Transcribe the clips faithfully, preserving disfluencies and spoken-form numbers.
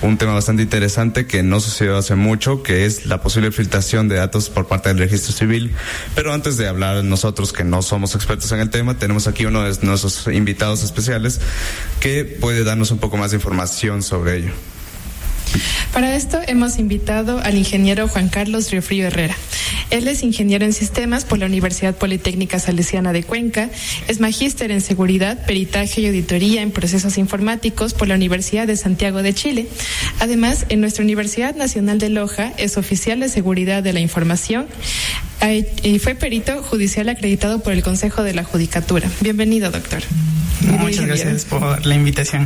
un tema bastante interesante que no sucedió hace mucho, que es la posible filtración de datos por parte del registro civil. Pero antes de hablar nosotros, que no somos expertos en el tema, tenemos aquí uno de nuestros invitados especiales que puede darnos un poco más de información sobre ello. Para esto hemos invitado al ingeniero Juan Carlos Riofrío Herrera. Él es ingeniero en sistemas por la Universidad Politécnica Salesiana de Cuenca, es magíster en seguridad, peritaje y auditoría en procesos informáticos por la Universidad de Santiago de Chile. Además, en nuestra Universidad Nacional de Loja es oficial de seguridad de la información y fue perito judicial acreditado por el Consejo de la Judicatura. Bienvenido, doctor. Muchas gracias por la invitación.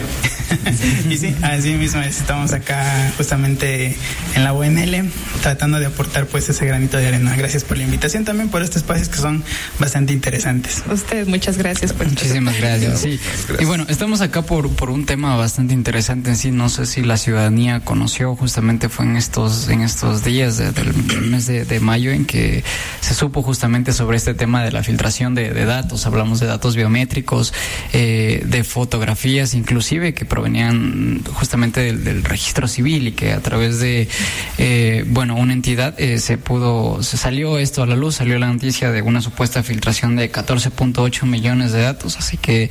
Y sí, así mismo estamos acá justamente en la U N L tratando de aportar pues ese granito de arena. Gracias por la invitación, también por estos espacios que son bastante interesantes. Usted, muchas gracias por Muchísimas gracias. Sí. Gracias. Y bueno, estamos acá por por un tema bastante interesante en sí. No sé si la ciudadanía conoció, justamente fue en estos en estos días de, del mes de, de mayo en que se supo justamente sobre este tema de la filtración de, de datos. Hablamos de datos biométricos, eh, de fotografías inclusive que provenían justamente del, del registro civil y que a través de eh, bueno una entidad eh, se pudo se salió esto a la luz, salió la noticia de una supuesta filtración de catorce punto ocho millones de datos. Así que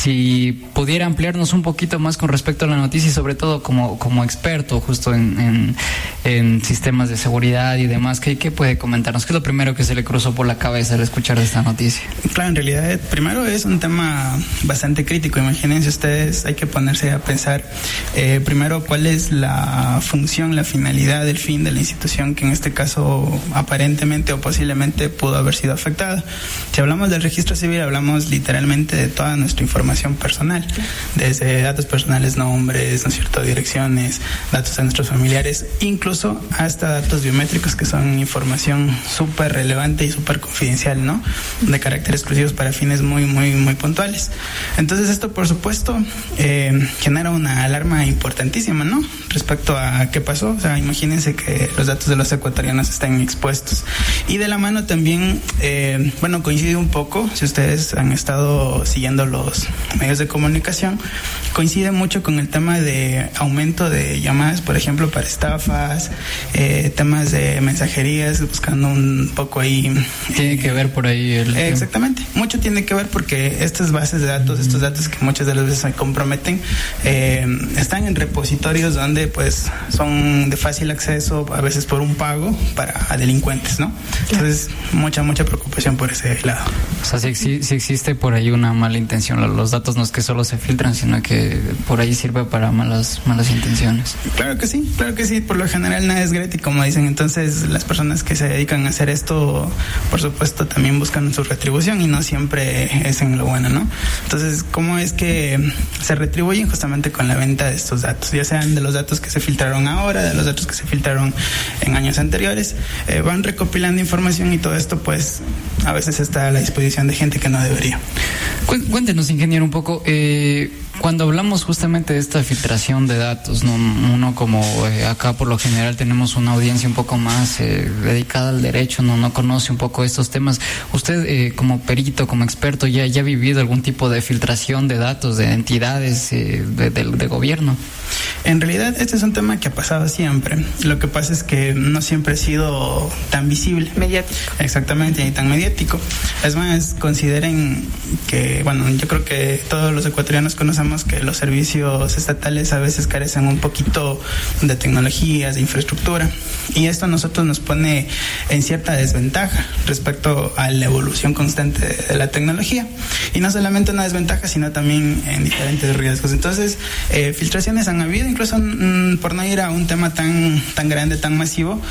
si pudiera ampliarnos un poquito más con respecto a la noticia y sobre todo como como experto justo en, en, en sistemas de seguridad y demás, ¿qué, qué puede comentarnos? ¿Qué es lo primero que se le cruzó por la cabeza al escuchar esta noticia? Claro, en realidad primero es un tema bastante crítico. Imagínense ustedes, hay que ponerse a pensar eh, primero cuál es la función, la finalidad, el fin de la institución que en este caso aparentemente o posiblemente pudo haber sido afectada. Si hablamos del registro civil, hablamos literalmente de toda nuestra información personal, desde datos personales, nombres, ¿no es cierto?, direcciones, datos de nuestros familiares, incluso hasta datos biométricos que son información súper relevante y súper confidencial, ¿no?, de carácter exclusivos para fines muy, muy, muy puntuales. Entonces esto, por supuesto, eh, genera una alarma importantísima, ¿no?, respecto a qué pasó. O sea, imagínense que los datos de los ecuatorianos están expuestos. Y de la mano también, eh, bueno, coincide un poco, si ustedes han estado siguiendo los medios de comunicación, coincide mucho con el tema de aumento de llamadas, por ejemplo, para estafas, eh, temas de mensajerías, buscando un poco ahí... Tiene eh, que ver por ahí el... Eh, exactamente, mucho tiene que ver porque estas bases de datos, estos datos que muchas de las veces se comprometen, eh, están en repositorios donde pues son de fácil acceso, a veces por un pago para delincuentes, ¿no? Entonces, mucha, mucha preocupación por ese lado. O sea, si, si, si existe por ahí una mala intención, los datos no es que solo se filtran, sino que por ahí sirve para malas, malas intenciones. Claro que sí, claro que sí, por lo general nada es gratis, como dicen. Entonces, las personas que se dedican a hacer esto, por supuesto, también buscan su retribución y no siempre es en lo bueno, ¿no? Entonces, ¿cómo es que se retribuyen? Justamente con la venta de estos datos, ya sean de los datos que se filtraron ahora, de los datos que se filtraron en años anteriores, eh, van recopilando información y todo esto pues a veces está a la disposición de gente que no debería. Cuéntenos, ingeniero, un poco, eh, cuando hablamos justamente de esta filtración de datos, ¿no? Uno como eh, acá por lo general tenemos una audiencia un poco más eh, dedicada al derecho, no no conoce un poco estos temas. Usted eh, como perito, como experto, ya, ya ha vivido algún tipo de filtración de datos de entidades eh, de, de, de gobierno. En realidad este es un tema que ha pasado siempre. Lo que pasa es que no siempre ha sido tan visible. Mediático. Exactamente, y tan mediático. Es más, consideren que, bueno, yo creo que todos los ecuatorianos conocemos que los servicios estatales a veces carecen un poquito de tecnologías, de infraestructura. Y esto a nosotros nos pone en cierta desventaja respecto a la evolución constante de la tecnología. Y no solamente una desventaja, sino también en diferentes riesgos. Entonces, eh, filtraciones han habido, incluso mmm, por no ir a un tema tan tan grande, tan masivo,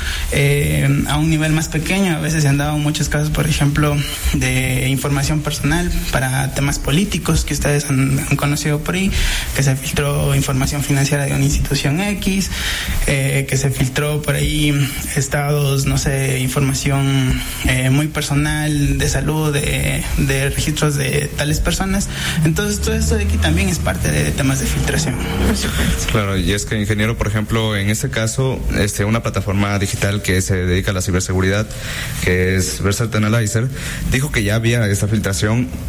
eh, a un nivel más pequeño. A veces se han dado muchos casos, por ejemplo, de información personal para temas políticos que ustedes han, han conocido por ahí, que se filtró información financiera de una institución X, eh, que se filtró por ahí estados, no sé, información eh, muy personal de salud, de, de registros de tales personas. Entonces todo esto de aquí también es parte de temas de filtración. Claro, y es que, ingeniero, por ejemplo, en este caso, este, una plataforma digital que se dedica a la ciberseguridad, que es Versat Analyzer, dijo que ya había esta filtración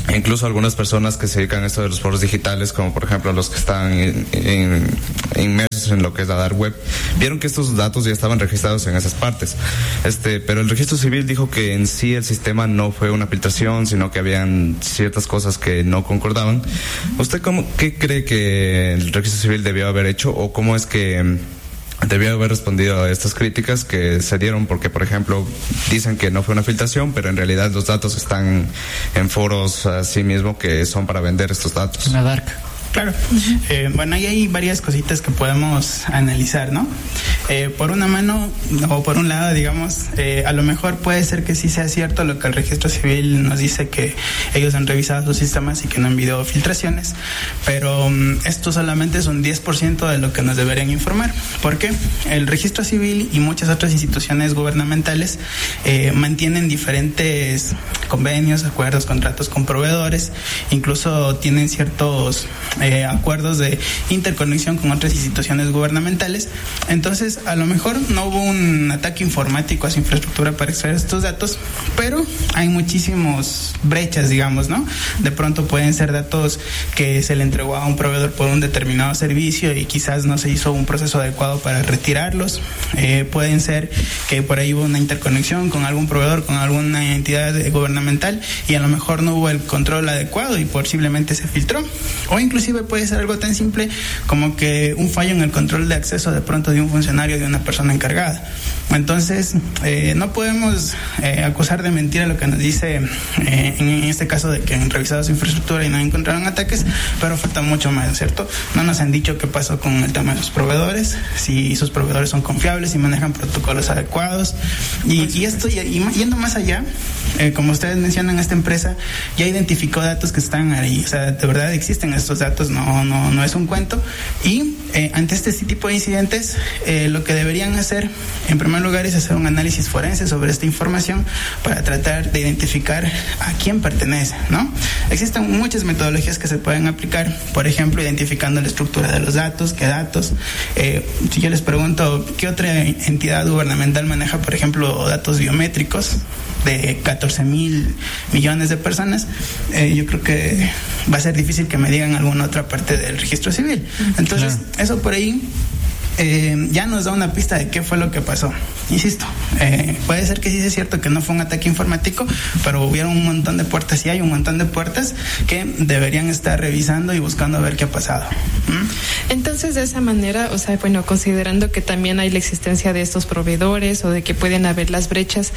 Incluso algunas personas que se dedican a esto de los foros digitales, como por ejemplo los que están en, en, inmersos en lo que es la dark web, vieron que estos datos ya estaban registrados en esas partes. Este, pero el registro civil dijo que en sí el sistema no fue una filtración, sino que habían ciertas cosas que no concordaban. ¿Usted cómo, qué cree que el registro civil debió haber hecho, o cómo es que debió haber respondido a estas críticas que se dieron? Porque, por ejemplo, dicen que no fue una filtración, pero en realidad los datos están en foros así mismo que son para vender estos datos. En la dark. Claro. Eh, bueno, ahí hay varias cositas que podemos analizar, ¿no? Eh, por una mano, o por un lado, digamos, eh, a lo mejor puede ser que sí sea cierto lo que el registro civil nos dice, que ellos han revisado sus sistemas y que no han habido filtraciones, pero um, esto solamente es un diez por ciento de lo que nos deberían informar. ¿Por qué? El registro civil y muchas otras instituciones gubernamentales eh, mantienen diferentes convenios, acuerdos, contratos con proveedores, incluso tienen ciertos Eh, acuerdos de interconexión con otras instituciones gubernamentales. Entonces, a lo mejor no hubo un ataque informático a su infraestructura para extraer estos datos, pero hay muchísimas brechas, digamos, ¿no? De pronto pueden ser datos que se le entregó a un proveedor por un determinado servicio y quizás no se hizo un proceso adecuado para retirarlos. Eh, pueden ser que por ahí hubo una interconexión con algún proveedor, con alguna entidad gubernamental, y a lo mejor no hubo el control adecuado y posiblemente se filtró. O inclusive puede ser algo tan simple como que un fallo en el control de acceso de pronto de un funcionario, de una persona encargada. Entonces, eh, no podemos eh, acusar de mentira lo que nos dice, eh, en este caso, de que han revisado su infraestructura y no encontraron ataques, pero falta mucho más, ¿cierto? No nos han dicho qué pasó con el tema de los proveedores, si sus proveedores son confiables, si manejan protocolos adecuados, y, y esto, y, y yendo más allá, eh, como ustedes mencionan, esta empresa ya identificó datos que están ahí, o sea, de verdad existen estos datos, no, no, no es un cuento, y eh, ante este tipo de incidentes, eh, lo que deberían hacer, en primer lugar, es hacer un análisis forense sobre esta información para tratar de identificar a quién pertenece, ¿no? Existen muchas metodologías que se pueden aplicar, por ejemplo, identificando la estructura de los datos, qué datos. Eh, si yo les pregunto, ¿qué otra entidad gubernamental maneja, por ejemplo, datos biométricos de catorce mil millones de personas? Eh, yo creo que va a ser difícil que me digan alguna otra parte del registro civil. Entonces, claro, eso por ahí Eh, ya nos da una pista de qué fue lo que pasó. Insisto, eh, puede ser que sí sea cierto que no fue un ataque informático, pero hubieron un montón de puertas, y hay un montón de puertas que deberían estar revisando y buscando a ver qué ha pasado. ¿Mm? Entonces, de esa manera, o sea, bueno, considerando que también hay la existencia de estos proveedores o de que pueden haber las brechas,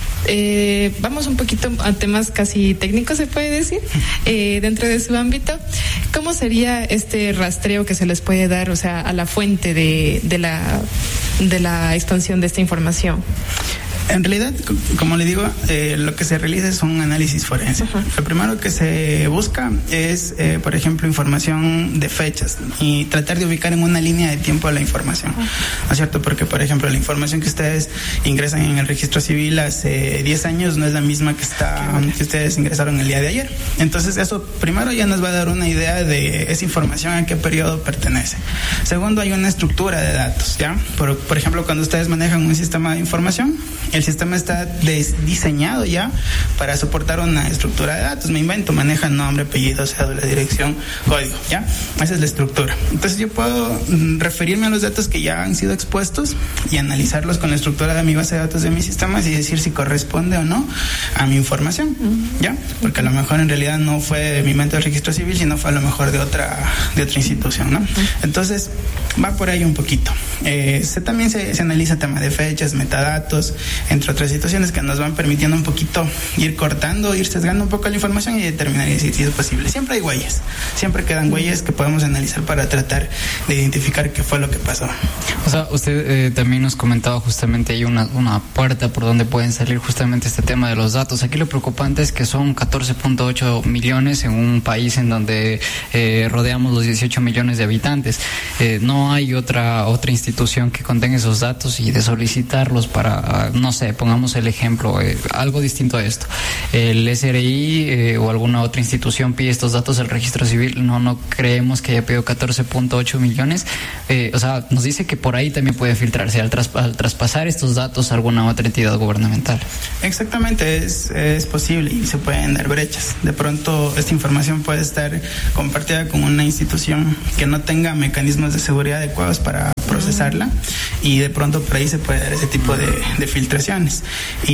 eh, vamos un poquito a temas casi técnicos, se puede decir, eh, dentro de su ámbito. ¿Cómo sería este rastreo que se les puede dar, o sea, a la fuente de de la de la expansión de esta información? En realidad, como le digo, eh, lo que se realiza es un análisis forense. Uh-huh. Lo primero que se busca es, eh, por ejemplo, información de fechas y tratar de ubicar en una línea de tiempo la información. Uh-huh. ¿No es cierto? Porque, por ejemplo, la información que ustedes ingresan en el registro civil hace diez años no es la misma que está que ustedes ingresaron el día de ayer. Entonces, eso primero ya nos va a dar una idea de esa información, a qué periodo pertenece. Segundo, hay una estructura de datos, ¿ya? Por, por ejemplo, cuando ustedes manejan un sistema de información, el sistema está diseñado ya para soportar una estructura de datos. Me invento, maneja nombre, apellido, cédula, dirección, código, ¿ya? Esa es la estructura. Entonces yo puedo mm, referirme a los datos que ya han sido expuestos y analizarlos con la estructura de mi base de datos de mis sistemas y decir si corresponde o no a mi información, ¿ya? Porque a lo mejor en realidad no fue de mi mente del registro civil, sino fue a lo mejor de otra, de otra institución, ¿no? Entonces va por ahí un poquito. Eh, se, también se, se analiza tema de fechas, metadatos, entre otras situaciones que nos van permitiendo un poquito ir cortando, ir sesgando un poco la información y determinar si, si es posible. Siempre hay huellas, siempre quedan huellas que podemos analizar para tratar de identificar qué fue lo que pasó. O sea, usted eh, también nos comentaba justamente hay una, una puerta por donde pueden salir justamente este tema de los datos. Aquí lo preocupante es que son catorce punto ocho millones en un país en donde eh, rodeamos los dieciocho millones de habitantes. Eh, no hay otra, otra institución que contenga esos datos, y de solicitarlos para, no sé, pongamos el ejemplo, eh, algo distinto a esto. El S R I eh, o alguna otra institución pide estos datos del registro civil, no, no creemos que haya pedido catorce punto ocho millones. Eh, o sea, nos dice que por ahí también puede filtrarse al, tras, al traspasar estos datos a alguna otra entidad gubernamental. Exactamente, es, es posible y se pueden dar brechas. De pronto esta información puede estar compartida con una institución que no tenga mecanismos de seguridad adecuados para procesarla, y de pronto por ahí se puede dar ese tipo de, de filtraciones.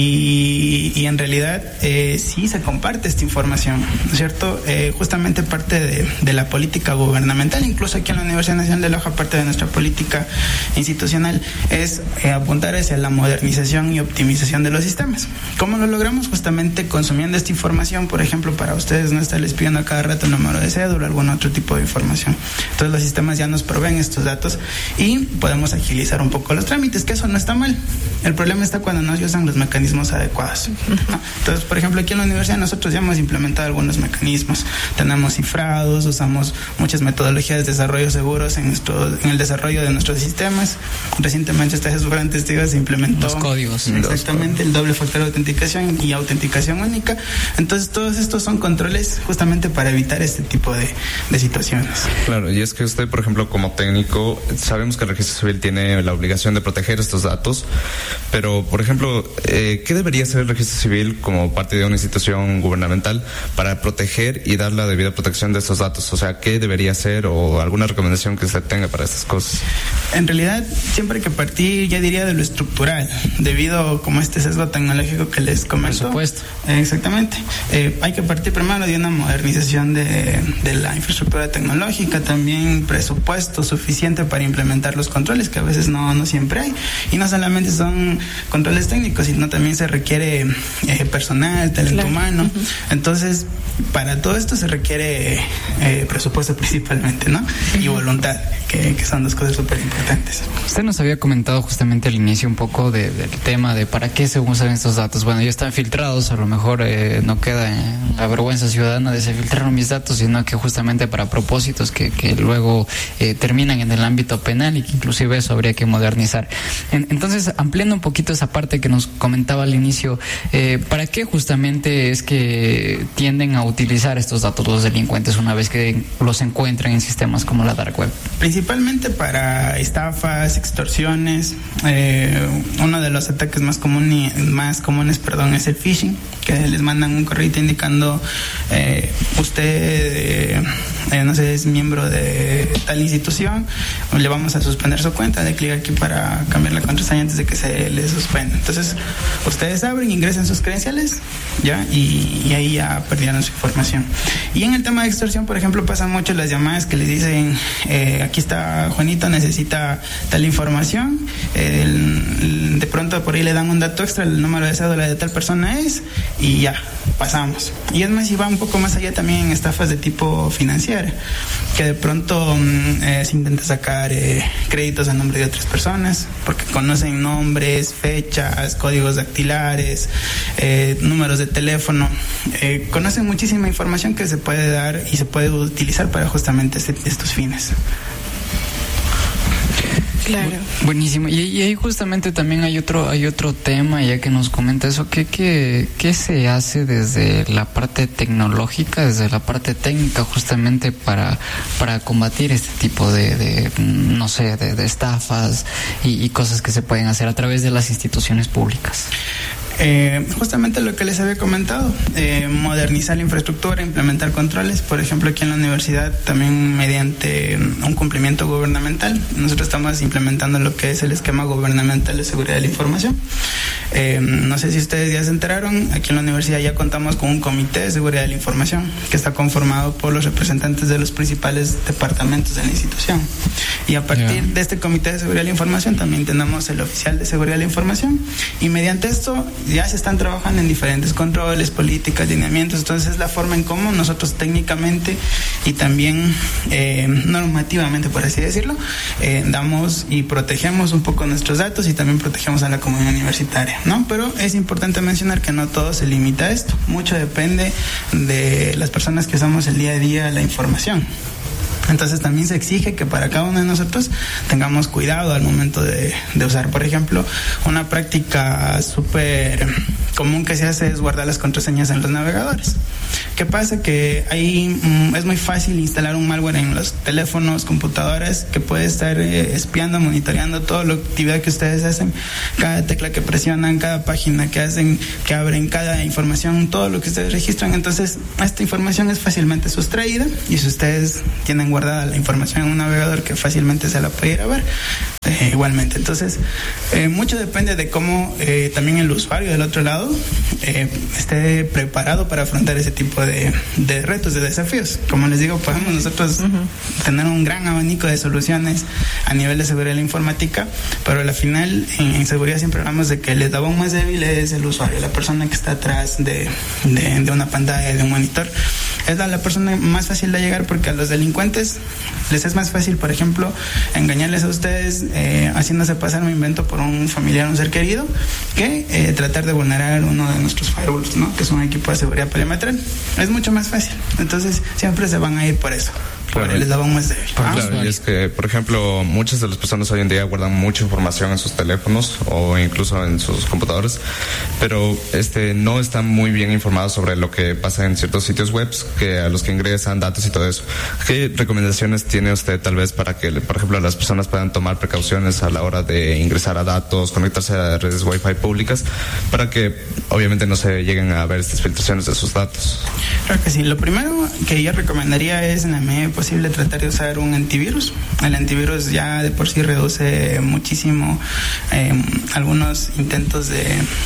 Y, y en realidad eh, sí se comparte esta información, ¿no es cierto? Eh, justamente parte de, de la política gubernamental, incluso aquí en la Universidad Nacional de Loja, parte de nuestra política institucional es eh, apuntar hacia la modernización y optimización de los sistemas. ¿Cómo lo logramos? Justamente consumiendo esta información, por ejemplo, para ustedes no estarles pidiendo a cada rato el número de cédula o algún otro tipo de información. Entonces los sistemas ya nos proveen estos datos y podemos agilizar un poco los trámites, que eso no está mal. El problema está cuando no se usan los mecanismos adecuados, ¿no? Entonces, por ejemplo, aquí en la universidad nosotros ya hemos implementado algunos mecanismos. Tenemos cifrados, usamos muchas metodologías de desarrollo seguros en nuestro, en el desarrollo de nuestros sistemas. Recientemente, ustedes fueron testigos, se implementó los códigos. Exactamente, el doble factor de autenticación y autenticación única. Entonces, todos estos son controles justamente para evitar este tipo de, de situaciones. Claro, y es que usted, por ejemplo, como técnico, sabemos que el registro civil tiene la obligación de proteger estos datos, pero, por ejemplo, eh, ¿qué debería hacer el registro civil como parte de una institución gubernamental para proteger y dar la debida protección de estos datos? O sea, ¿qué debería hacer o alguna recomendación que usted tenga para estas cosas? En realidad, siempre hay que partir, ya diría, de lo estructural, debido como este sesgo tecnológico que les comento. Por supuesto. Eh, exactamente. Eh, hay que partir primero de una modernización de, de la infraestructura tecnológica, también presupuesto suficiente para implementar los controles, que a veces no, no siempre hay. Y no solamente son controles técnicos, sino también se requiere eh, personal, talento claro. humano. Uh-huh. Entonces, para todo esto se requiere eh, presupuesto principalmente, ¿no? Uh-huh. Y voluntad, que, que son dos cosas súper importantes. Usted nos había comentado justamente al inicio un poco de, del tema de para qué se usan estos datos. Bueno, ya están filtrados, a lo mejor eh, no queda en la vergüenza ciudadana de se filtraron mis datos, sino que justamente para propósitos que, que luego eh, terminan en el ámbito penal y que inclusive eso habría que modernizar. En, entonces, ampliando un poquito esa parte que nos comentaba al inicio, eh, ¿para qué justamente es que tienden a utilizar estos datos los delincuentes una vez que los encuentran en sistemas como la dark web? Principalmente para estafas, extorsiones. Eh, uno de los ataques más, común, más comunes perdón, es el phishing, que les mandan un correo indicando eh, usted, eh, eh, no sé, es miembro de tal institución, le vamos a suspender su cuenta, de clic aquí para cambiar la contraseña antes de que se le suspenda. Entonces, ustedes abren, ingresan sus credenciales, ya, y, y ahí ya perdieron su información. Y en el tema de extorsión, por ejemplo, pasan mucho las llamadas que le dicen, eh, aquí está Juanito, necesita tal información, eh, el, de pronto por ahí le dan un dato extra, el número de cédula de tal persona es, y ya, pasamos. Y es más, y va un poco más allá también en estafas de tipo financiera, que de pronto eh, se intenta sacar eh, créditos a nombre de otras personas, porque conocen nombres, fechas, códigos dactilares, eh, números de teléfono, eh, conocen muchísima información que se puede dar y se puede utilizar para justamente este, estos fines. Claro. Buenísimo. Y, y ahí justamente también hay otro hay otro tema, ya que nos comenta eso, ¿qué, qué, qué se hace desde la parte tecnológica, desde la parte técnica, justamente para, para combatir este tipo de, de no sé, de, de estafas y, y cosas que se pueden hacer a través de las instituciones públicas? Eh, justamente lo que les había comentado, eh, modernizar la infraestructura, implementar controles. Por ejemplo, aquí en la universidad también mediante un cumplimiento gubernamental, nosotros estamos implementando lo que es el esquema gubernamental de seguridad de la información. Eh, no sé si ustedes ya se enteraron, aquí en la universidad ya contamos con un comité de seguridad de la información que está conformado por los representantes de los principales departamentos de la institución. Y a partir yeah. de este comité de seguridad de la información también tenemos el oficial de seguridad de la información, y mediante esto ya se están trabajando en diferentes controles, políticas, lineamientos. Entonces es la forma en cómo nosotros técnicamente y también eh, normativamente, por así decirlo, eh, damos y protegemos un poco nuestros datos y también protegemos a la comunidad universitaria, ¿no? Pero es importante mencionar que no todo se limita a esto, mucho depende de las personas que usamos el día a día la información. Entonces también se exige que para cada uno de nosotros tengamos cuidado al momento de, de usar. Por ejemplo, una práctica súper común que se hace es guardar las contraseñas en los navegadores. ¿Qué pasa? Que ahí mm, es muy fácil instalar un malware en los teléfonos, computadoras, que puede estar eh, espiando, monitoreando toda la actividad que ustedes hacen, cada tecla que presionan, cada página que hacen, que abren, cada información, todo lo que ustedes registran. Entonces, esta información es fácilmente sustraída, y si ustedes tienen guardada la información en un navegador, que fácilmente se la puede ir a ver, eh, igualmente. Entonces, eh, mucho depende de cómo eh, también el usuario del otro lado eh, esté preparado para afrontar ese tipo de, de retos, de desafíos. Como les digo, podemos nosotros uh-huh. tener un gran abanico de soluciones a nivel de seguridad de la informática, pero al final en, en seguridad siempre hablamos de que el eslabón más débil es el usuario, la persona que está atrás de, de, de una pantalla, de un monitor. Es la, la persona más fácil de llegar, porque a los delincuentes les es más fácil, por ejemplo, engañarles a ustedes eh, haciéndose pasar un invento por un familiar, un ser querido, que eh, tratar de vulnerar uno de nuestros firewalls, ¿no? Que es un equipo de seguridad perimetral. Es mucho más fácil. Entonces siempre se van a ir por eso. Por el eslabón más débil. Ah, claro, y es que, por ejemplo, muchas de las personas hoy en día guardan mucha información en sus teléfonos o incluso en sus computadores, pero este no están muy bien informados sobre lo que pasa en ciertos sitios web que a los que ingresan datos y todo eso. ¿Qué recomendaciones tiene usted tal vez para que, por ejemplo, las personas puedan tomar precauciones a la hora de ingresar a datos, conectarse a redes Wi-Fi públicas, para que obviamente no se lleguen a ver estas filtraciones de sus datos? Claro que sí. Lo primero que yo recomendaría es, en la medida posible, tratar de usar un antivirus. El antivirus ya de por sí reduce muchísimo eh, algunos intentos de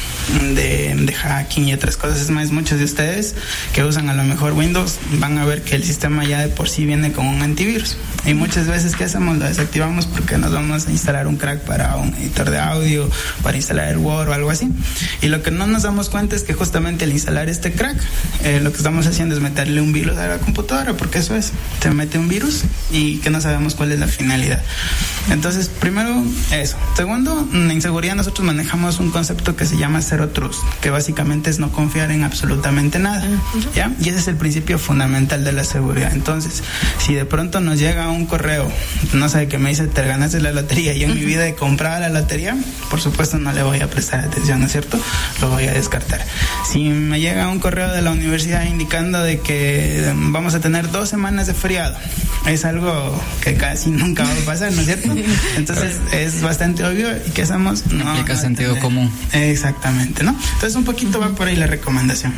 De, de hacking y otras cosas. Es más, muchos de ustedes que usan a lo mejor Windows van a ver que el sistema ya de por sí viene con un antivirus, y muchas veces ¿qué hacemos? Lo desactivamos porque nos vamos a instalar un crack para un editor de audio, para instalar el Word o algo así, y lo que no nos damos cuenta es que justamente al instalar este crack eh, lo que estamos haciendo es meterle un virus a la computadora, porque eso es, se mete un virus y que no sabemos cuál es la finalidad. Entonces, primero eso. Segundo, en seguridad nosotros manejamos un concepto que se llama Zero Trust, que básicamente es no confiar en absolutamente nada, ¿ya? Y ese es el principio fundamental de la seguridad. Entonces, si de pronto nos llega un correo, no sé, que me dice te ganaste la lotería, y en mi vida he comprado la lotería, por supuesto no le voy a prestar atención, ¿no es cierto? Lo voy a descartar. Si me llega un correo de la universidad indicando de que vamos a tener dos semanas de feriado, es algo que casi nunca va a pasar, ¿no es cierto? Entonces es bastante obvio, y ¿qué hacemos? No aplica no sentido común. Exactamente, ¿no? Entonces un poquito va por ahí la recomendación.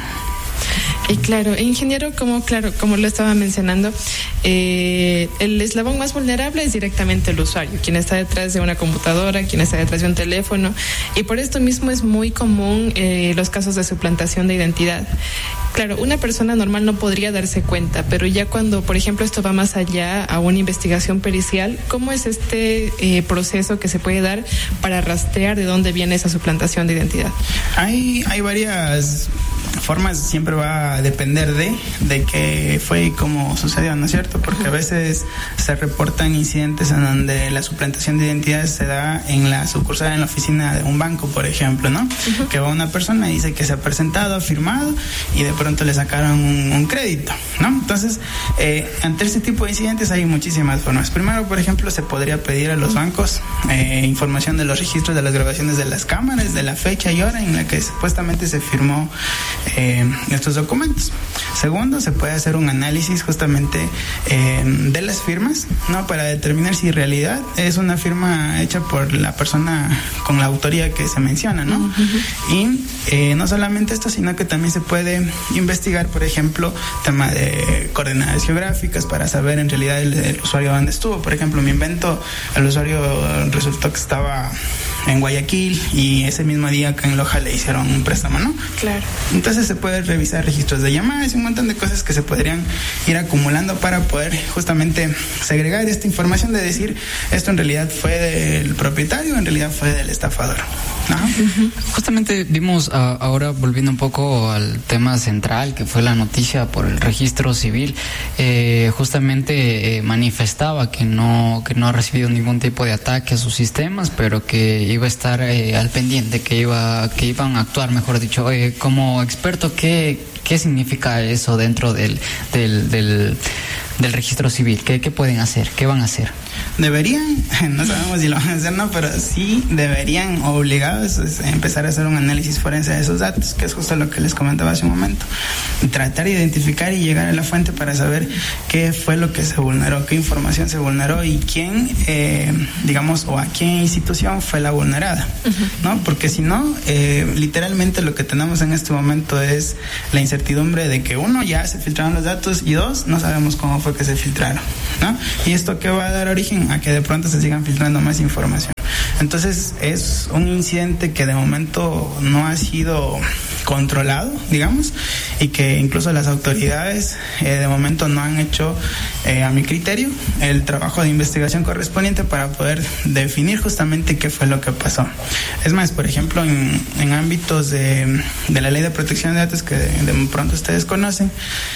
Y claro, ingeniero, como claro, como lo estaba mencionando, eh, el eslabón más vulnerable es directamente el usuario, quien está detrás de una computadora, quien está detrás de un teléfono, y por esto mismo es muy común eh, los casos de suplantación de identidad. Claro, una persona normal no podría darse cuenta, pero ya cuando, por ejemplo, esto va más allá a una investigación pericial, ¿cómo es este eh, proceso que se puede dar para rastrear de dónde viene esa suplantación de identidad? Hay, hay varias formas, siempre va a depender de, de qué fue y cómo sucedió, ¿no es cierto? Porque a veces se reportan incidentes en donde la suplantación de identidades se da en la sucursal, en la oficina de un banco, por ejemplo, ¿no? Uh-huh. Que va una persona y dice que se ha presentado, ha firmado, y de pronto le sacaron un, un crédito, ¿no? Entonces, eh, ante ese tipo de incidentes hay muchísimas formas. Primero, por ejemplo, se podría pedir a los bancos eh, información de los registros de las grabaciones de las cámaras, de la fecha y hora en la que supuestamente se firmó Eh, estos documentos. Segundo, se puede hacer un análisis justamente eh, de las firmas, ¿no? Para determinar si en realidad es una firma hecha por la persona con la autoría que se menciona, ¿no? Uh-huh. Y eh, no solamente esto, sino que también se puede investigar, por ejemplo, tema de coordenadas geográficas para saber en realidad el, el usuario dónde estuvo. Por ejemplo, me invento, el usuario resultó que estaba en Guayaquil y ese mismo día acá en Loja le hicieron un préstamo, ¿no? Claro. Entonces se puede revisar registros de llamadas y un montón de cosas que se podrían ir acumulando para poder justamente segregar esta información de decir, esto en realidad fue del propietario, en realidad fue del estafador. ¿No? Uh-huh. Justamente vimos uh, ahora, volviendo un poco al tema central, que fue la noticia por el registro civil, eh, justamente eh, manifestaba que no, que no ha recibido ningún tipo de ataque a sus sistemas, pero que iba a estar eh, al pendiente, que iba, que iban a actuar, mejor dicho. Eh, como experto, ¿qué, qué significa eso dentro del, del, del del registro civil? ¿Qué, qué pueden hacer? ¿Qué van a hacer? Deberían, no sabemos si lo van a hacer, no, pero sí deberían, obligados, a empezar a hacer un análisis forense de esos datos, que es justo lo que les comentaba hace un momento. Tratar de identificar y llegar a la fuente para saber qué fue lo que se vulneró, qué información se vulneró y quién, eh, digamos, o a qué institución fue la vulnerada, ¿no? Porque si no, eh, literalmente lo que tenemos en este momento es la incertidumbre de que uno, ya se filtraron los datos y dos, no sabemos cómo fue que se filtraron, ¿no? Y esto que va a dar origen a que de pronto se sigan filtrando más información. Entonces es un incidente que de momento no ha sido controlado, digamos, y que incluso las autoridades eh, de momento no han hecho, eh, a mi criterio, el trabajo de investigación correspondiente para poder definir justamente qué fue lo que pasó. Es más, por ejemplo, en, en ámbitos de, de la Ley de Protección de Datos que de, de pronto ustedes conocen,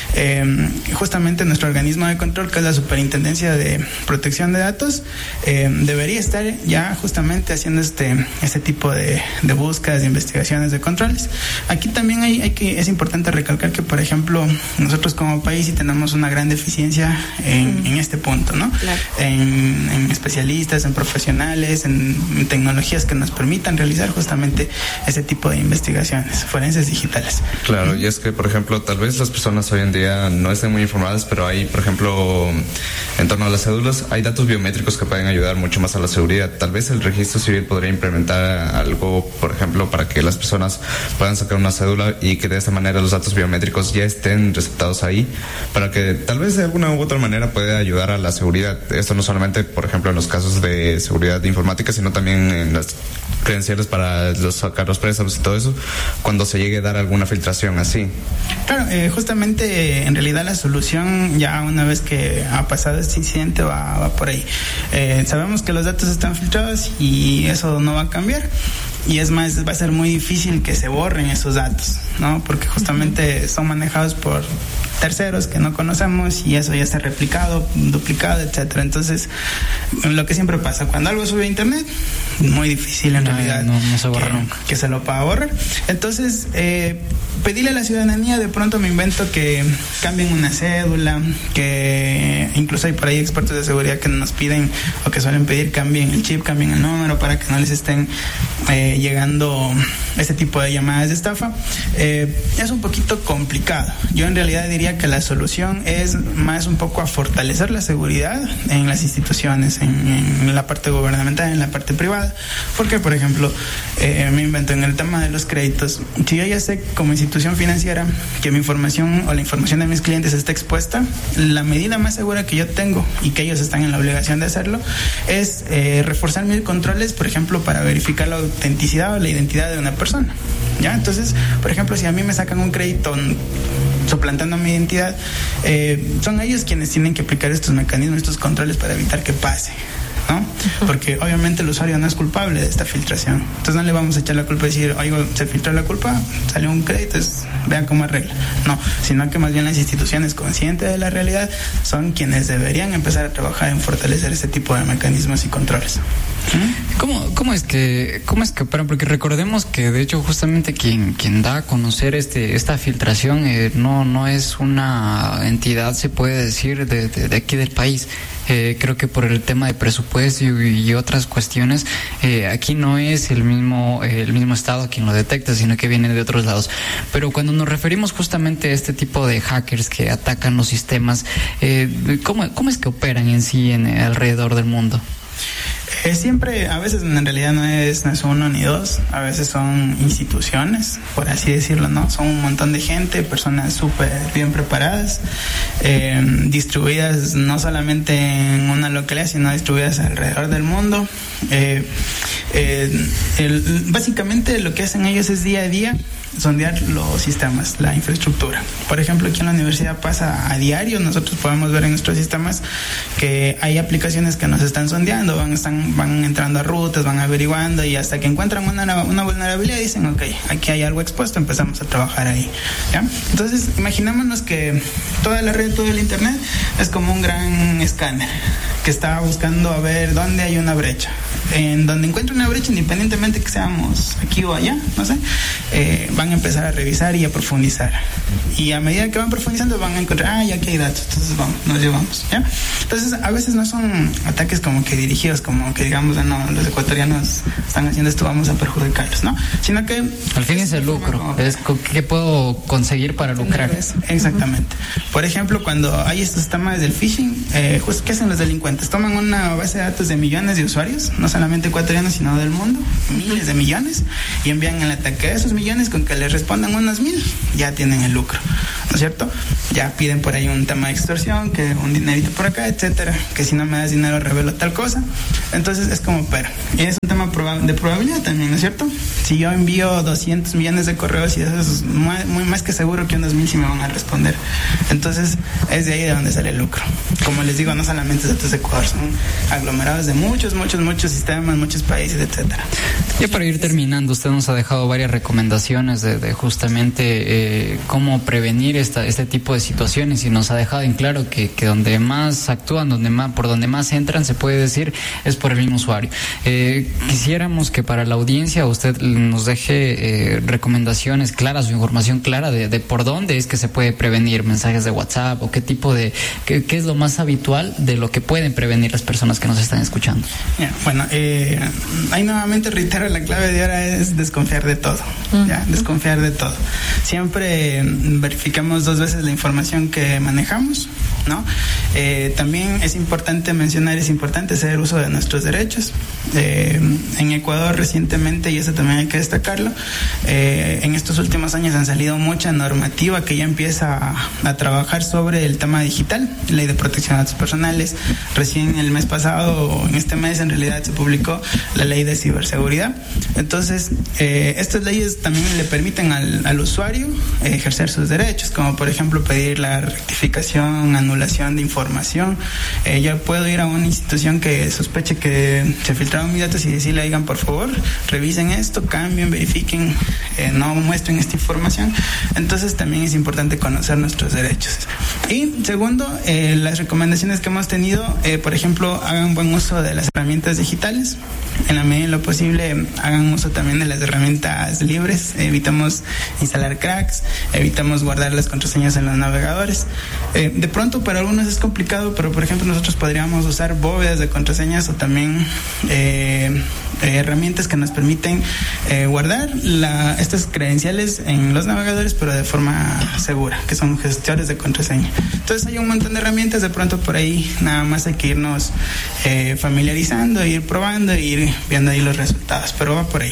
eh, justamente nuestro organismo de control, que es la Superintendencia de Protección de Datos, eh, debería estar ya justamente haciendo este, este tipo de, de búsquedas, de investigaciones, de controles. Aquí también hay, hay que, es importante recalcar que, por ejemplo, nosotros como país sí tenemos una gran deficiencia en, mm. en este punto, ¿no? Claro. En, en especialistas, en profesionales, en, en tecnologías que nos permitan realizar justamente ese tipo de investigaciones forenses digitales. Claro, y es que, por ejemplo, tal vez las personas hoy en día no estén muy informadas, pero hay, por ejemplo, en torno a las cédulas, hay datos biométricos que pueden ayudar mucho más a la seguridad. Tal vez el registro civil podría implementar algo, por ejemplo, para que las personas puedan sacar una cédula y que de esta manera los datos biométricos ya estén receptados ahí, para que tal vez de alguna u otra manera pueda ayudar a la seguridad. Esto no solamente, por ejemplo, en los casos de seguridad informática, sino también en las credenciales para los, sacar los préstamos y todo eso, cuando se llegue a dar alguna filtración así. Claro, eh, justamente en realidad la solución, ya una vez que ha pasado este incidente, va, va por ahí. Eh, sabemos que los datos están filtrados y eso no va a cambiar. Y es más, va a ser muy difícil que se borren esos datos, ¿no? Porque justamente son manejados por terceros que no conocemos y eso ya está replicado, duplicado, etcétera. Entonces, lo que siempre pasa, cuando algo sube a internet, muy difícil en no, realidad no, no se borra que, nunca. que se lo pueda borrar. Entonces, eh, pedirle a la ciudadanía, de pronto me invento que cambien una cédula, que incluso hay por ahí expertos de seguridad que nos piden o que suelen pedir cambien el chip, cambien el número para que no les estén eh, llegando ese tipo de llamadas de estafa. Eh, es un poquito complicado. Yo en realidad diría que la solución es más un poco a fortalecer la seguridad en las instituciones, en, en la parte gubernamental, en la parte privada, porque por ejemplo, eh, me invento en el tema de los créditos, si yo ya sé como institución financiera que mi información o la información de mis clientes está expuesta, la medida más segura que yo tengo y que ellos están en la obligación de hacerlo es eh, reforzar mis controles, por ejemplo, para verificar la autenticidad o la identidad de una persona, ¿ya? Entonces, por ejemplo, si a mí me sacan un crédito suplantando mi identidad, eh, son ellos quienes tienen que aplicar estos mecanismos, estos controles para evitar que pase, ¿no? Porque obviamente el usuario no es culpable de esta filtración. Entonces no le vamos a echar la culpa y decir, oigo, se filtró la culpa, salió un crédito, es, vean cómo arregla. No, sino que más bien las instituciones conscientes de la realidad son quienes deberían empezar a trabajar en fortalecer este tipo de mecanismos y controles. ¿Mm? ¿Cómo, cómo es que, cómo es que operan? Porque recordemos que de hecho justamente quien, quien da a conocer este, esta filtración eh, no, no es una entidad, se puede decir, de, de, de aquí del país. Eh, creo que por el tema de presupuesto y, y otras cuestiones, eh, aquí no es el mismo eh, el mismo estado quien lo detecta, sino que viene de otros lados. Pero cuando nos referimos justamente a este tipo de hackers que atacan los sistemas, eh, ¿cómo, cómo es que operan en sí en, alrededor del mundo? Eh, siempre, a veces en realidad no es, no es uno ni dos, a veces son instituciones, por así decirlo, ¿no? Son un montón de gente, personas súper bien preparadas, eh, distribuidas no solamente en una localidad, sino distribuidas alrededor del mundo. Eh, eh, el, básicamente lo que hacen ellos es día a día sondear los sistemas, la infraestructura. Por ejemplo, aquí en la universidad pasa a diario, nosotros podemos ver en nuestros sistemas que hay aplicaciones que nos están sondeando, van, están, van entrando a rutas, van averiguando y hasta que encuentran una, una vulnerabilidad dicen, ok, aquí hay algo expuesto, empezamos a trabajar ahí, ¿ya? Entonces, imaginémonos que toda la red, todo el internet es como un gran escáner que está buscando a ver dónde hay una brecha. En donde encuentre una brecha, independientemente que seamos aquí o allá, no sé, eh, van a empezar a revisar y a profundizar. Y a medida que van profundizando van a encontrar, ah, ya aquí hay datos, entonces vamos, nos llevamos, ¿ya? Entonces, a veces no son ataques como que dirigidos, como que digamos, ah, no, los ecuatorianos están haciendo esto, vamos a perjudicarlos, ¿no? Sino que... Al fin es el lucro, es qué puedo conseguir para lucrar. Exactamente. Por ejemplo, cuando hay estos temas del phishing, eh, justo, ¿qué hacen los delincuentes? Toman una base de datos de millones de usuarios, no solamente ecuatorianos, sino del mundo, miles de millones, y envían el ataque a esos millones con que les respondan unos mil, ya tienen el lucro, ¿no es cierto? Ya piden por ahí un tema de extorsión, que un dinerito por acá, etcétera, que si no me das dinero revelo tal cosa. Entonces es como, pero, y es un tema de probabilidad también, ¿no es cierto? Si yo envío doscientos millones de correos y eso es muy, muy más que seguro que unos mil sí me van a responder. Entonces es de ahí de donde sale el lucro. Como les digo, no solamente datos de Ecuador, son aglomerados de muchos, muchos, muchos sistemas, muchos países, etcétera. Ya para ir terminando, usted nos ha dejado varias recomendaciones de, de justamente eh, cómo prevenir esta, este tipo de situaciones, y nos ha dejado en claro que, que donde más actúan, donde más, por donde más entran, se puede decir, es por el mismo usuario. Eh, quisiéramos que para la audiencia usted nos deje eh, recomendaciones claras o información clara de, de por dónde es que se puede prevenir, mensajes de WhatsApp o qué tipo de, qué, qué es lo más habitual de lo que pueden prevenir las personas que nos están escuchando. Yeah, bueno, eh, ahí nuevamente reitero, la clave de ahora es desconfiar de todo, uh-huh. ya, desconfiar de todo. Siempre verificamos dos veces la información que manejamos, ¿no? Eh, también es importante mencionar, es importante hacer uso de nuestros derechos. Eh, en Ecuador recientemente, y eso también hay que destacarlo, eh, en estos últimos años han salido mucha normativa que ya empieza a, a trabajar sobre el tema digital, ley de protección de datos personales. Recién el mes pasado, en este mes en realidad, se publicó la ley de ciberseguridad. Entonces, eh, estas leyes también le permiten al, al usuario eh, ejercer sus derechos, como por ejemplo pedir la rectificación, anulación de información. Eh, yo puedo ir a una institución que sospeche que se filtraron mis datos y decirle, digan, por favor, revisen esto, cambien, verifiquen, eh, no muestren esta información. Entonces también es importante conocer nuestros derechos. Y segundo, eh, las recomendaciones que hemos tenido, eh, por ejemplo, hagan buen uso de las herramientas digitales. En la medida de lo posible, hagan uso también de las herramientas libres. Evitamos instalar cracks, evitamos guardar las contraseñas en los navegadores. Eh, de pronto para algunos es complicado, pero por ejemplo nosotros podríamos usar bóvedas de contraseñas o también eh, eh, herramientas que nos permiten eh, guardar la, estas credenciales en los navegadores, pero de forma segura, que son gestores de contraseña. Entonces hay un montón de herramientas, de pronto por ahí nada más hay que irnos eh, familiarizando, ir probando, ir viendo ahí los resultados, pero va por ahí.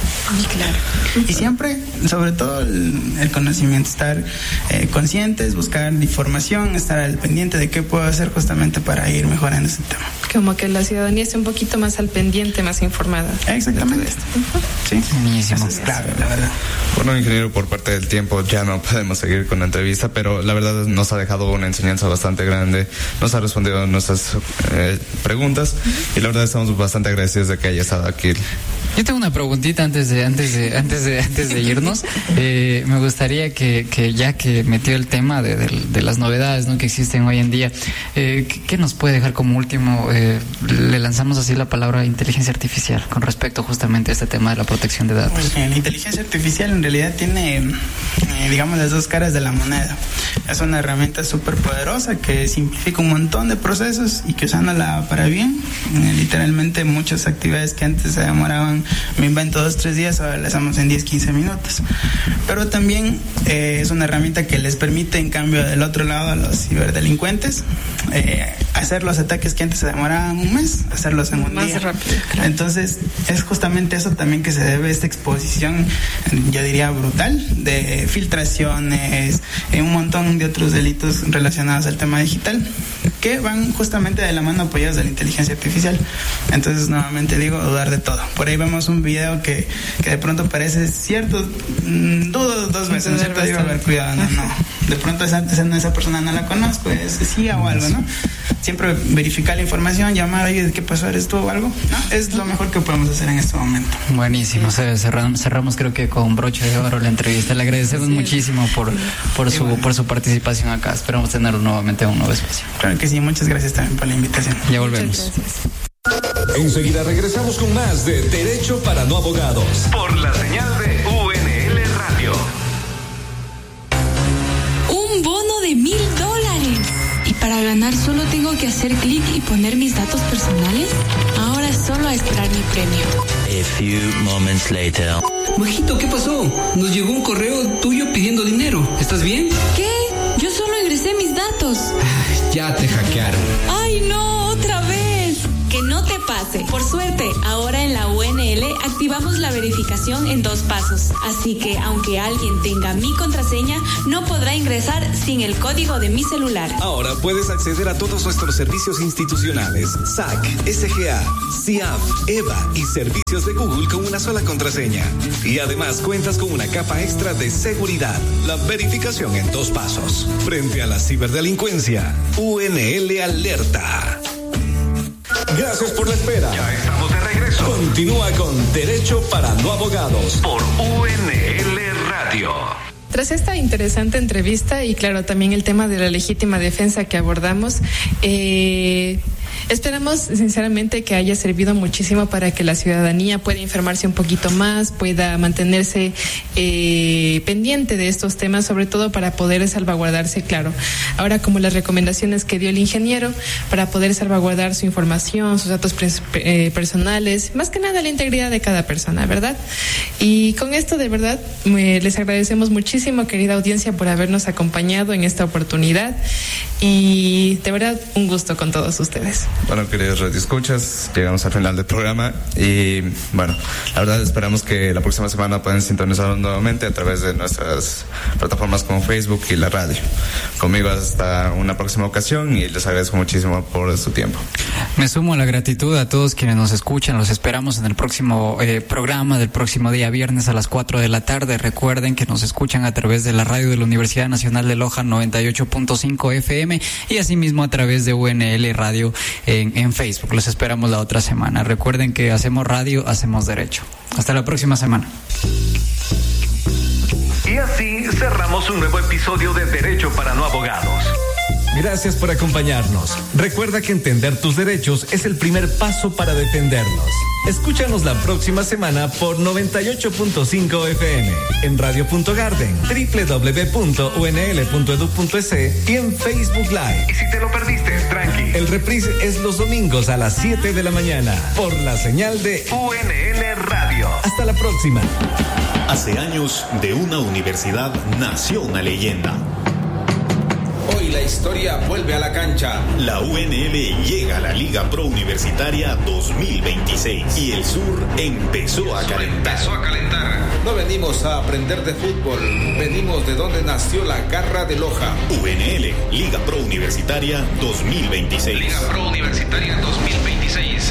Claro. Y siempre, sobre todo el, el conocimiento, estar eh, conscientes, buscar información, estar al pendiente de qué puedo hacer justamente para ir mejorando ese tema. Como que la ciudadanía esté un poquito más al pendiente, más informada. Exactamente. Uh-huh. Sí, buenísimo. Eso es clave, la verdad. Bueno, ingeniero, por parte del tiempo ya no podemos seguir con la entrevista, pero la verdad nos ha dejado una enseñanza bastante grande, nos ha respondido a nuestras eh, preguntas y la verdad estamos bastante agradecidos de que haya estado aquí. Yo tengo una preguntita antes de antes de antes de antes de irnos. Eh, me gustaría que, que ya que metió el tema de, de, de las novedades, ¿no?, que existen hoy en día, eh, ¿qué, qué nos puede dejar como último? Eh, le lanzamos así la palabra inteligencia artificial con respecto justamente a este tema de la protección de datos. Pues bien, la inteligencia artificial en realidad tiene, eh, digamos, las dos caras de la moneda. Es una herramienta súper poderosa que simplifica un montón de procesos y que usándola para bien, eh, literalmente muchas actividades que antes se demoraban, me invento dos, tres días, ahora las hacemos en diez, quince minutos. Pero también eh, es una herramienta que les permite, en cambio, del otro lado a los ciberdelincuentes, eh, hacer los ataques que antes se demoraban un mes, hacerlos en un más día. rápido, claro. Entonces, es justamente eso también que se debe a esta exposición, yo diría brutal, de filtraciones, eh, un montón de otros delitos relacionados al tema digital, que van justamente de la mano apoyados de la inteligencia artificial. Entonces, nuevamente digo, dudar de todo. Por ahí vemos un video que, que de pronto parece cierto, mmm, dudo dos veces, ¿no es cierto? Digo, a ver, cuidado, no, no. De pronto esa, esa persona no la conozco, es sí o algo, ¿no? Siempre verificar la información, llamar, oye, ¿qué pasó? ¿Eres tú o algo? No, es lo mejor que podemos hacer en este momento. Buenísimo, cerramos, cerramos creo que con broche de oro la entrevista. Le agradecemos sí. muchísimo por, por, su, bueno. por su participación acá. Esperamos tenerlo nuevamente en un nuevo espacio. Claro que sí, muchas gracias también por la invitación. Ya volvemos. Enseguida regresamos con más de Derecho para No Abogados por la señal de U N L Radio. de mil dólares. ¿Y para ganar solo tengo que hacer clic y poner mis datos personales? Ahora solo a esperar mi premio. A few moments later. Majito, ¿qué pasó? Nos llegó un correo tuyo pidiendo dinero. ¿Estás bien? ¿Qué? Yo solo ingresé mis datos. Ay, ya te hackearon. ¡Ay, no! ¡Otra vez! Que no te pase. Por suerte, ahora en la U N L activamos la verificación en dos pasos. Así que, aunque alguien tenga mi contraseña, no podrá ingresar sin el código de mi celular. Ahora puedes acceder a todos nuestros servicios institucionales, S A C, S G A, C I A F, E V A y servicios de Google con una sola contraseña. Y además cuentas con una capa extra de seguridad, la verificación en dos pasos. Frente a la ciberdelincuencia, U N L alerta. Gracias por la espera. Ya estamos de regreso. Continúa con Derecho para No Abogados por U N L Radio. Tras esta interesante entrevista y claro, también el tema de la legítima defensa que abordamos, eh, esperamos sinceramente que haya servido muchísimo para que la ciudadanía pueda informarse un poquito más, pueda mantenerse eh, pendiente de estos temas, sobre todo para poder salvaguardarse, claro. Ahora, como las recomendaciones que dio el ingeniero, para poder salvaguardar su información, sus datos pres- eh, personales, más que nada la integridad de cada persona, ¿verdad? Y con esto, de verdad, me, les agradecemos muchísimo, querida audiencia, por habernos acompañado en esta oportunidad y de verdad un gusto con todos ustedes. Bueno, queridos radioescuchas, llegamos al final del programa y bueno, la verdad esperamos que la próxima semana puedan sintonizarnos nuevamente a través de nuestras plataformas como Facebook y la radio. Conmigo hasta una próxima ocasión y les agradezco muchísimo por su tiempo. Me sumo a la gratitud a todos quienes nos escuchan. Los esperamos en el próximo eh, programa del próximo día viernes a las cuatro de la tarde. Recuerden que nos escuchan a través de la radio de la Universidad Nacional de Loja noventa y ocho punto cinco F M y asimismo a través de U N L Radio en, en Facebook. Los esperamos la otra semana. Recuerden que hacemos radio, hacemos derecho. Hasta la próxima semana. Y así cerramos un nuevo episodio de Derecho para No Abogados. Gracias por acompañarnos. Recuerda que entender tus derechos es el primer paso para defenderlos. Escúchanos la próxima semana por noventa y ocho punto cinco F M, en radio punto garden, doble u doble u doble u punto u n l punto e d u punto e c y en Facebook Live. Y si te lo perdiste, tranqui. El reprise es los domingos a las siete de la mañana por la señal de U N L Radio. Hasta la próxima. Hace años, de una universidad nació una leyenda. Hoy la historia vuelve a la cancha. La U N L llega a la Liga Pro Universitaria dos mil veintiséis y el sur empezó a calentar. Empezó a calentar. No venimos a aprender de fútbol, venimos de donde nació la garra de Loja. U N L, Liga Pro Universitaria dos mil veintiséis. Liga Pro Universitaria dos mil veintiséis.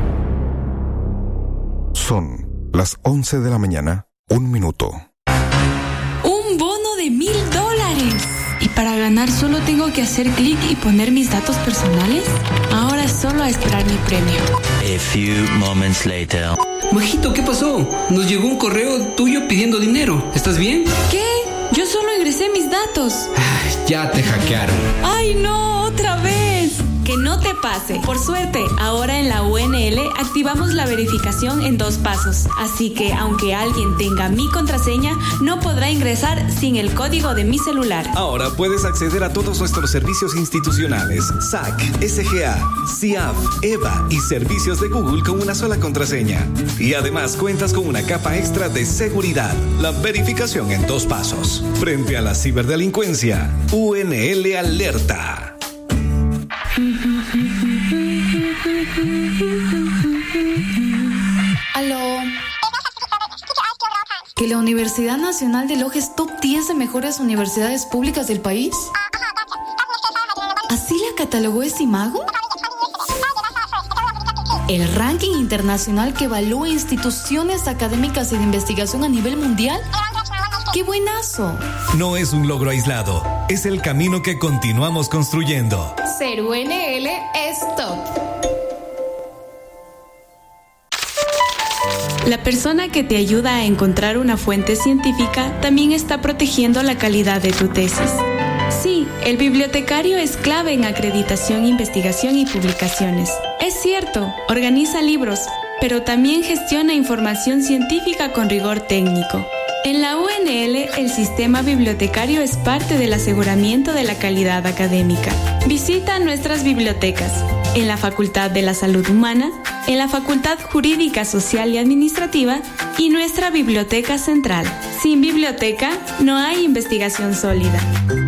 Son las once de la mañana, un minuto. Un bono de mil dólares. ¿Y para ganar solo tengo que hacer clic y poner mis datos personales? Ahora solo a esperar mi premio. A few moments later. Majito, ¿qué pasó? Nos llegó un correo tuyo pidiendo dinero. ¿Estás bien? ¿Qué? Yo solo ingresé mis datos. Ay, ya te hackearon. ¡Ay, no! ¡Otra vez! Que no te pase. Por suerte, ahora en la U N L activamos la verificación en dos pasos. Así que, aunque alguien tenga mi contraseña, no podrá ingresar sin el código de mi celular. Ahora puedes acceder a todos nuestros servicios institucionales, S A C, S G A, C I A F, E V A y servicios de Google con una sola contraseña. Y además cuentas con una capa extra de seguridad, la verificación en dos pasos. Frente a la ciberdelincuencia, U N L alerta. Aló. ¿Que la Universidad Nacional de Loja es top diez de mejores universidades públicas del país? ¿Así la catalogó Esimago? ¿El ranking internacional que evalúa instituciones académicas y de investigación a nivel mundial? ¡Qué buenazo! No es un logro aislado, es el camino que continuamos construyendo. Ser U N L es top. La persona que te ayuda a encontrar una fuente científica también está protegiendo la calidad de tu tesis. Sí, el bibliotecario es clave en acreditación, investigación y publicaciones. Es cierto, organiza libros, pero también gestiona información científica con rigor técnico. En la U N L, el sistema bibliotecario es parte del aseguramiento de la calidad académica. Visita nuestras bibliotecas en la Facultad de la Salud Humana, en la Facultad Jurídica, Social y Administrativa y nuestra Biblioteca Central. Sin biblioteca, no hay investigación sólida.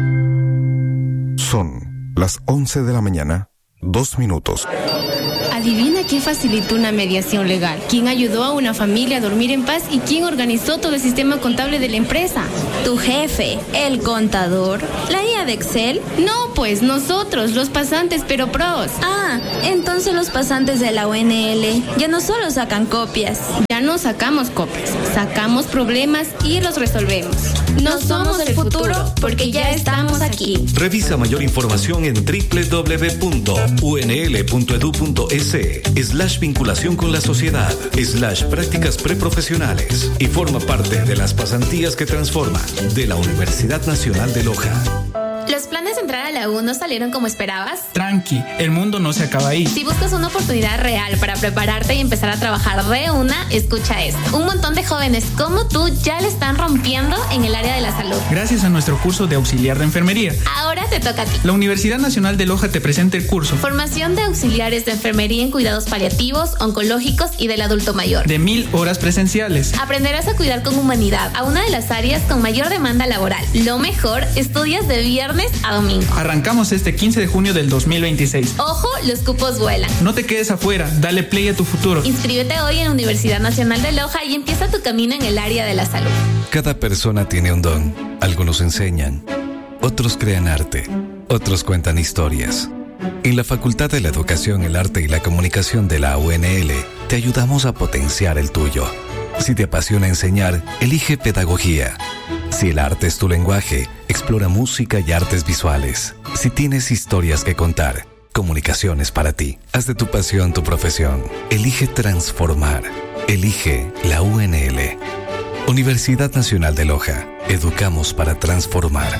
Son las once de la mañana, dos minutos. Adivina quién facilitó una mediación legal, quién ayudó a una familia a dormir en paz y quién organizó todo el sistema contable de la empresa. ¿Tu jefe, el contador, la guía de Excel? No, pues nosotros, los pasantes pero pros. Ah, entonces los pasantes de la U N L ya no solo sacan copias. Ya no sacamos copias, sacamos problemas y los resolvemos. No, no somos el futuro porque ya estamos aquí. Revisa mayor información en doble u doble u doble u punto u n l punto e d u punto e s slash vinculación con la sociedad slash prácticas preprofesionales y forma parte de las pasantías que transforman de la Universidad Nacional de Loja. ¿Los planes de entrar a la U no salieron como esperabas? Tranqui, el mundo no se acaba ahí. Si buscas una oportunidad real para prepararte y empezar a trabajar de una, escucha esto. Un montón de jóvenes como tú ya le están rompiendo en el área de la salud. Gracias a nuestro curso de auxiliar de enfermería. Ahora te toca a ti. La Universidad Nacional de Loja te presenta el curso. Formación de auxiliares de enfermería en cuidados paliativos, oncológicos y del adulto mayor. De mil horas presenciales. Aprenderás a cuidar con humanidad a una de las áreas con mayor demanda laboral. Lo mejor, estudias de viernes a domingo. Arrancamos este quince de junio del dos mil veintiséis. Ojo, los cupos vuelan. No te quedes afuera, dale play a tu futuro. Inscríbete hoy en Universidad Nacional de Loja y empieza tu camino en el área de la salud. Cada persona tiene un don. Algunos enseñan, otros crean arte, otros cuentan historias. En la Facultad de la Educación, el Arte y la Comunicación de la U N L te ayudamos a potenciar el tuyo. Si te apasiona enseñar, elige pedagogía. Si el arte es tu lenguaje, explora música y artes visuales. Si tienes historias que contar, comunicaciones para ti. Haz de tu pasión tu profesión. Elige transformar. Elige la U N L. Universidad Nacional de Loja. Educamos para transformar.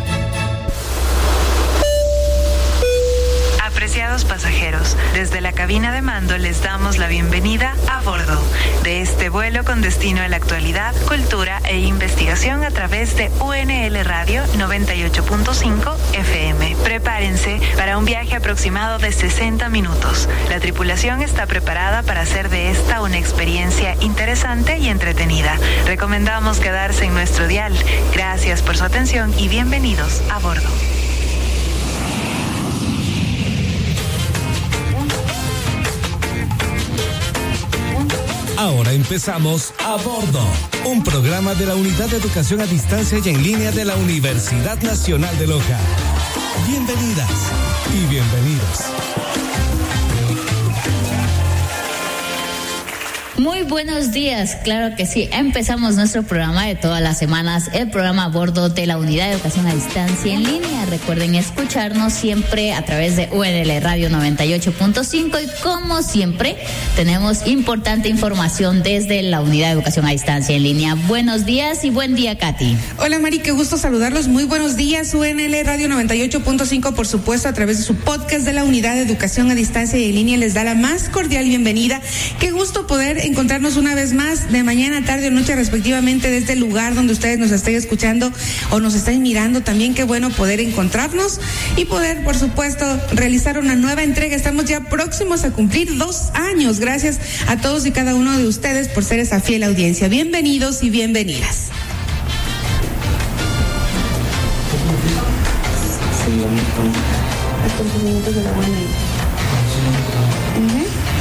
Apreciados pasajeros, desde la cabina de mando les damos la bienvenida a bordo de este vuelo con destino a la actualidad, cultura e investigación a través de U N L Radio noventa y ocho punto cinco F M. Prepárense para un viaje aproximado de sesenta minutos. La tripulación está preparada para hacer de esta una experiencia interesante y entretenida. Recomendamos quedarse en nuestro dial. Gracias por su atención y bienvenidos a bordo. Ahora empezamos A Bordo, un programa de la Unidad de Educación a Distancia y en Línea de la Universidad Nacional de Loja. Bienvenidas y bienvenidos. Muy buenos días, claro que sí, empezamos nuestro programa de todas las semanas, el programa a bordo de la Unidad de Educación a Distancia en Línea. Recuerden escucharnos siempre a través de U N L Radio noventa y ocho punto cinco y como siempre tenemos importante información desde la Unidad de Educación a Distancia en Línea. Buenos días y buen día, Katy. Hola, Mari, qué gusto saludarlos. Muy buenos días, U N L Radio noventa y ocho punto cinco, por supuesto, a través de su podcast de la Unidad de Educación a Distancia y en Línea les da la más cordial bienvenida. Qué gusto poder encontrarnos una vez más de mañana, tarde o noche respectivamente desde el lugar donde ustedes nos estén escuchando o nos estén mirando. También qué bueno poder encontrarnos y poder, por supuesto, realizar una nueva entrega. Estamos ya próximos a cumplir dos años. Gracias a todos y cada uno de ustedes por ser esa fiel audiencia. Bienvenidos y bienvenidas. Sí, con estos minutos de la buena. Uh-huh.